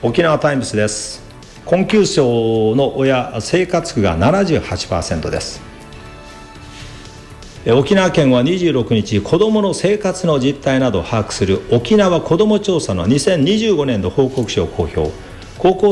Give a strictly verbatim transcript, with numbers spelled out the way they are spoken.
沖縄タイムスです。困窮層の親生活苦が ななじゅうはちパーセント です。沖縄県はにじゅうろくにち、子どもの生活の実態などを把握する沖縄子ども調査のにせんにじゅうごねん度報告書を公表。高校